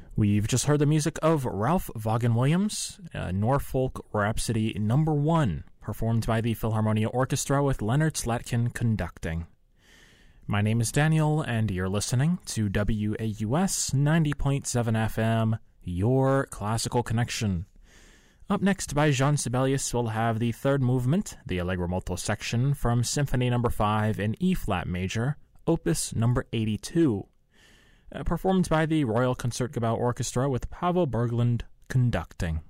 We've just heard the music of Ralph Vaughan Williams, Norfolk Rhapsody No. 1, performed by the Philharmonia Orchestra with Leonard Slatkin conducting. My name is Daniel, and you're listening to WAUS 90.7 FM, Your Classical Connection. Up next by Jean Sibelius, we'll have the third movement, the Allegro molto section from Symphony No. 5 in E-flat major, Opus No. 82. Performed by the Royal Concertgebouw Orchestra with Pavel Berglund conducting.